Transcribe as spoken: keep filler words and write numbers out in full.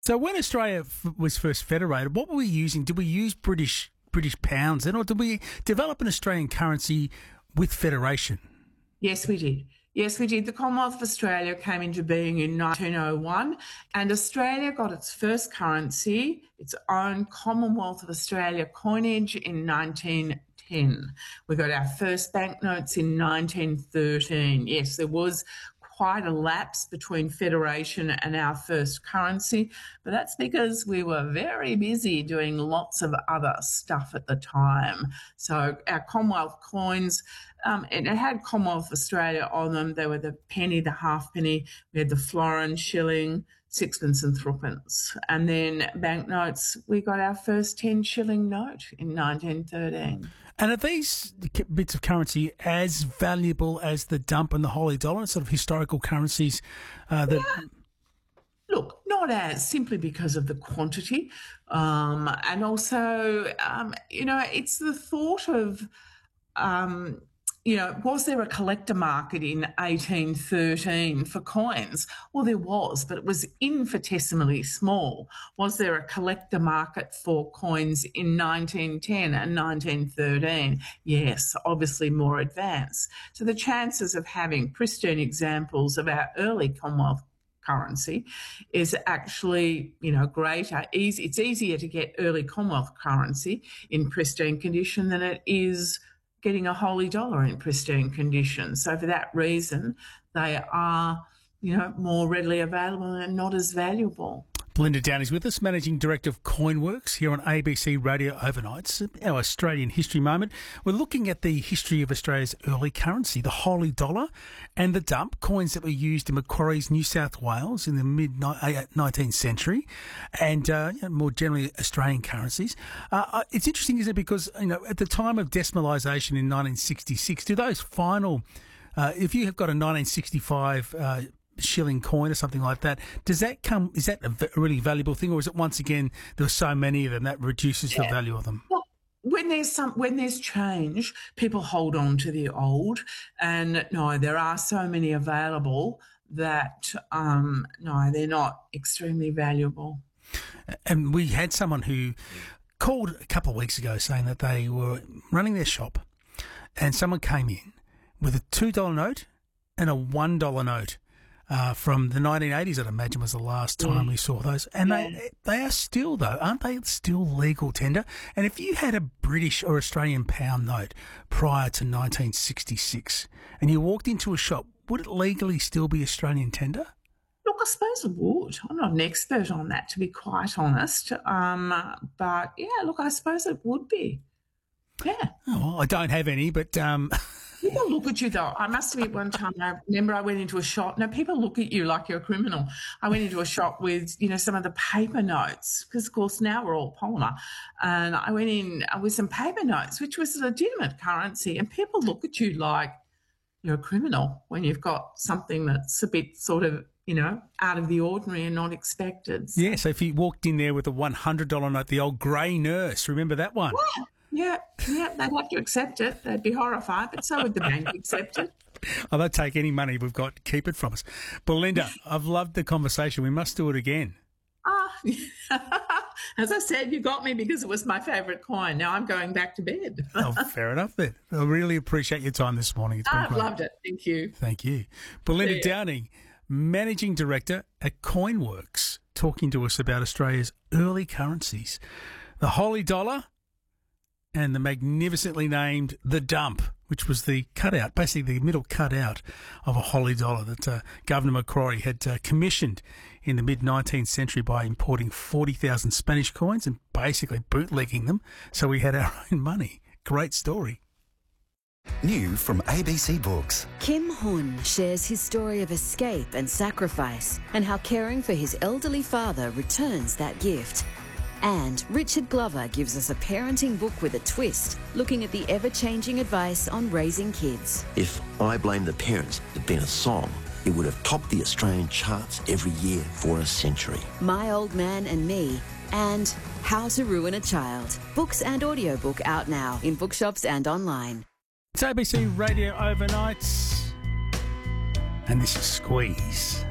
So when Australia f- was first federated, what were we using? Did we use British British pounds then, or did we develop an Australian currency with federation? Yes, we did. Yes, we did. The Commonwealth of Australia came into being in nineteen oh one, and Australia got its first currency, its own Commonwealth of Australia coinage, in nineteen ten. We got our first banknotes in nineteen thirteen. Yes, there was quite a lapse between federation and our first currency, but that's because we were very busy doing lots of other stuff at the time. So our Commonwealth coins, um, it had Commonwealth Australia on them. They were the penny, the halfpenny, we had the florin, shilling, sixpence and threepence. And then banknotes, we got our first ten shilling note in nineteen thirteen. And are these bits of currency as valuable as the dump and the holy dollar, sort of historical currencies uh, that... Yeah. Look, not as, simply because of the quantity. Um, and also, um, you know, it's the thought of... Um, You know, was there a collector market in eighteen thirteen for coins? Well, there was, but it was infinitesimally small. Was there a collector market for coins in nineteen ten and nineteen thirteen? Yes, obviously more advanced. So the chances of having pristine examples of our early Commonwealth currency is actually, you know, greater. Easy, it's easier to get early Commonwealth currency in pristine condition than it is getting a holy dollar in pristine condition. So for that reason, they are, you know, more readily available and not as valuable. Belinda Downey's with us, Managing Director of Coinworks here on A B C Radio Overnights, our Australian history moment. We're looking at the history of Australia's early currency, the holy dollar and the dump, coins that were used in Macquarie's New South Wales in the mid-nineteenth century, and uh, you know, more generally Australian currencies. Uh, it's interesting, isn't it, because you know at the time of decimalisation in nineteen sixty-six, do those final, uh, if you have got a nineteen sixty-five uh, shilling coin or something like that, does that come, is that a really valuable thing, or is it once again there are so many of them that reduces yeah. the value of them? Well, when there's some when there's change, people hold on to the old, and no, there are so many available that um, no, they're not extremely valuable. And we had someone who called a couple of weeks ago saying that they were running their shop and someone came in with a two dollar note and a one dollar note. Uh, from the nineteen eighties, I'd imagine, was the last time mm. we saw those. And yeah. they they are still, though, aren't they still legal tender? And if you had a British or Australian pound note prior to nineteen sixty-six and you walked into a shop, would it legally still be Australian tender? Look, I suppose it would. I'm not an expert on that, to be quite honest. Um, but, yeah, look, I suppose it would be. Yeah. Oh, well, I don't have any, but... Um People look at you, though. I must admit, one time, I remember I went into a shop. Now, people look at you like you're a criminal. I went into a shop with, you know, some of the paper notes, because, of course, now we're all polymer. And I went in with some paper notes, which was a legitimate currency. And people look at you like you're a criminal when you've got something that's a bit sort of, you know, out of the ordinary and not expected. So. Yeah, so if you walked in there with a one hundred dollar note, the old grey nurse, remember that one? Yeah. Yeah, yeah, they'd have to accept it. They'd be horrified, but so would the bank accept it. Oh, they'll take any money we've got, keep it from us. Belinda, I've loved the conversation. We must do it again. Ah, as I said, you got me because it was my favourite coin. Now I'm going back to bed. Oh, fair enough then. I really appreciate your time this morning. It's been I've great. loved it. Thank you. Thank you. Belinda yeah. Downing, Managing Director at Coinworks, talking to us about Australia's early currencies. The holy dollar and the magnificently named the dump, which was the cutout, basically the middle cutout of a holy dollar that uh, Governor Macquarie had uh, commissioned in the mid-nineteenth century by importing forty thousand Spanish coins and basically bootlegging them so we had our own money. Great story. New from A B C Books. Kim Hun shares his story of escape and sacrifice and how caring for his elderly father returns that gift. And Richard Glover gives us a parenting book with a twist, looking at the ever-changing advice on raising kids. If I Blame the Parents had been a song, it would have topped the Australian charts every year for a century. My Old Man and Me, and How to Ruin a Child. Books and audiobook out now in bookshops and online. It's A B C Radio Overnights, and this is Squeeze.